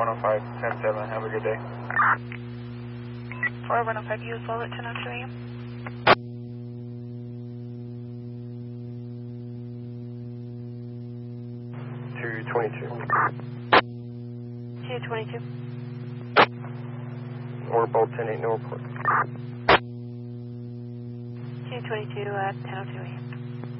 4105, 10-7. Have a good day. 4105, you as well at 10:02 a.m. $222. 222. Or both 10-8, no report. 222 at 10:02 a.m.